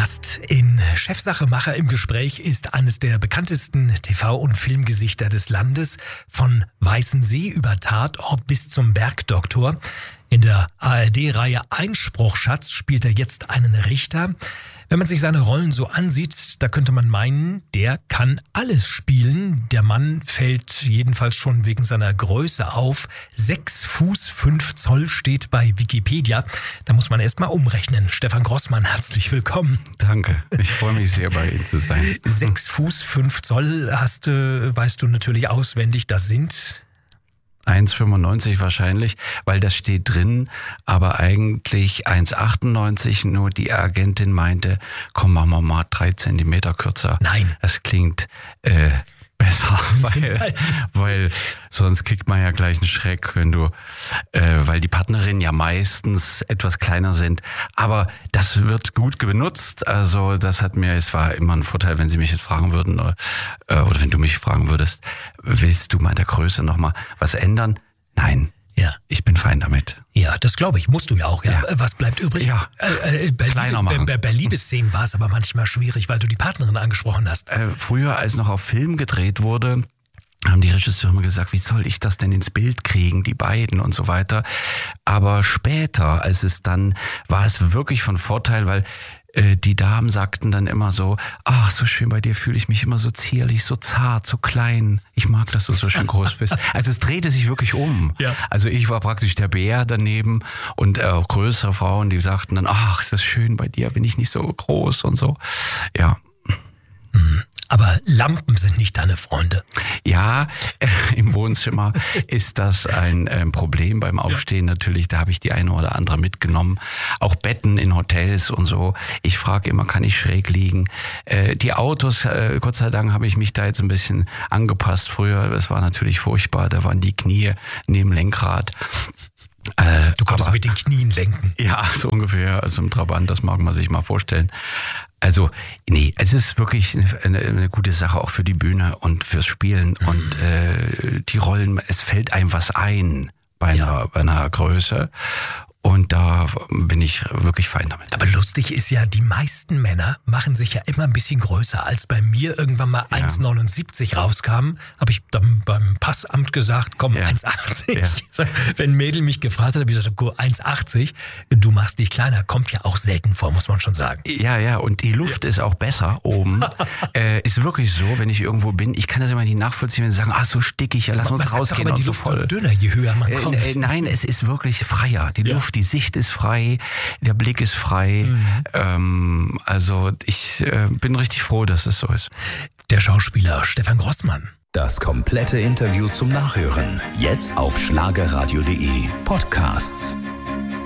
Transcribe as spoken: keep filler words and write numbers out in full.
Gast in Chefsache-Macher im Gespräch ist eines der bekanntesten T V- und Filmgesichter des Landes. Von Weißensee über Tatort bis zum Bergdoktor. In der A R D-Reihe Einspruchschatz spielt er jetzt einen Richter. Wenn man sich seine Rollen so ansieht, da könnte man meinen, der kann alles spielen. Der Mann fällt jedenfalls schon wegen seiner Größe auf. Sechs Fuß fünf Zoll steht bei Wikipedia. Da muss man erst mal umrechnen. Stefan Grossmann, herzlich willkommen. Danke, ich freue mich sehr, bei Ihnen zu sein. Sechs Fuß fünf Zoll hast du, weißt du natürlich auswendig, das sind... eins Komma fünfundneunzig wahrscheinlich, weil das steht drin, aber eigentlich eins Komma achtundneunzig, nur die Agentin meinte, komm, machen wir mal drei Zentimeter kürzer. Nein. Das klingt äh, besser, weil, weil sonst kriegt man ja gleich einen Schreck, wenn du, äh, weil die Partnerinnen ja meistens etwas kleiner sind. Aber das wird gut benutzt, also das hat mir, es war immer ein Vorteil, wenn Sie mich jetzt fragen würden, äh, oder wenn du mich fragen würdest, willst du mal der Größe nochmal was ändern? Nein. Ja. Ich bin fein damit. Ja, das glaube ich. Musst du ja auch. Ja. Ja. Was bleibt übrig? Ja. Äh, äh, bei, Kleiner Liebe, machen. bei, bei Liebesszenen war es aber manchmal schwierig, weil du die Partnerin angesprochen hast. Äh, früher, als noch auf Film gedreht wurde, haben die Regisseure immer gesagt, wie soll ich das denn ins Bild kriegen, die beiden und so weiter. Aber später, als es dann, war es wirklich von Vorteil, weil äh, die Damen sagten dann immer so, ach, so schön, bei dir fühle ich mich immer so zierlich, so zart, so klein. Ich mag, dass du so schön groß bist. Also es drehte sich wirklich um. Ja. Also ich war praktisch der Bär daneben und auch größere Frauen, die sagten dann, ach, ist das schön, bei dir bin ich nicht so groß und so. Ja. Aber Lampen sind nicht deine Freunde. Ja, äh, im Wohnzimmer ist das ein äh, Problem beim Aufstehen natürlich. Da habe ich die eine oder andere mitgenommen. Auch Betten in Hotels und so. Ich frage immer, kann ich schräg liegen? Äh, die Autos, äh, Gott sei Dank habe ich mich da jetzt ein bisschen angepasst. Früher, das war natürlich furchtbar. Da waren die Knie neben Lenkrad. Äh, Du konntest aber, mit den Knien lenken. Ja, so ungefähr. Also im Trabant, das mag man sich mal vorstellen. Also, nee, es ist wirklich eine, eine gute Sache auch für die Bühne und fürs Spielen mhm. und äh, die Rollen, es fällt einem was ein bei einer, Ja. bei einer Größe. Und da bin ich wirklich fein damit. Aber lustig ist ja, die meisten Männer machen sich ja immer ein bisschen größer. Als bei mir irgendwann mal Ja. eins Komma neunundsiebzig rauskam, habe ich dann beim Passamt gesagt, komm, Ja. eins Komma achtzig. Ja. Wenn ein Mädel mich gefragt hat, habe ich gesagt, go, eins Komma achtzig. Du machst dich kleiner, kommt ja auch selten vor, muss man schon sagen. Ja, ja, und die Luft ja. ist auch besser oben. äh, ist wirklich so, wenn ich irgendwo bin, ich kann das immer nicht nachvollziehen, wenn sie sagen, ah, so stickig, ja, lass uns Man sagt rausgehen doch, aber und die so Luft voll. wird dünner, je höher man kommt. Äh, äh, nein, es ist wirklich freier. Die Ja. Luft, die Sicht ist frei, der Blick ist frei. Mhm. Ähm, also ich äh, bin richtig froh, dass es so ist. Der Schauspieler Stefan Grossmann. Das komplette Interview zum Nachhören. Jetzt auf schlagerradio punkt de Podcasts.